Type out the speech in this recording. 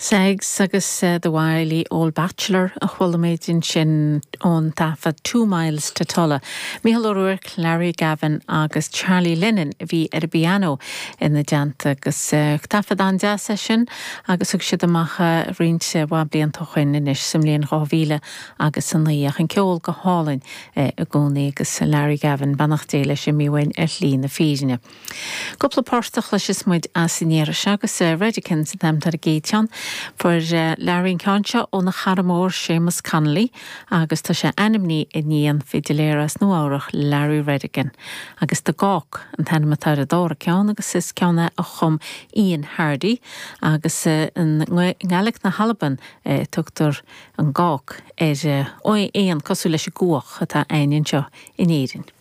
Segs agus the Wiley Old Bachelor a chhuilamid sin ón tafa 2 miles to Tulla. Mícheál O'Rourke, Larry Gavin agus Charlie Lennon bhí ar piano ina deanta agus tafa an jazz session agus ug siad amach rinte bhá blianta chuin inis simlíon 2000 agus an naíach an ceol go hálainn a gcónaí agus Larry Gavin bannach déile sin míhain ar lín na físine. Couple of páirteach leis is muid asinéire agus Redikins them tar a géitean for Larry Concha on the Haramore Seamus Connolly agus tá sé animní in níon fidiléras nuárach Larry Redigan agus the gawk an tanamatar a dóra ceann agus is ceanna a chum Ian Hardy agus an ngalach na Halaban tugtar an gawk oi éon cosú leis a guach atá ainin seo in éirin.